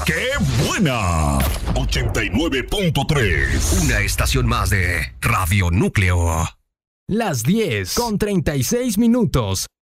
¡Qué buena! 89.3. Una estación más de Radio Núcleo. Las 10:36.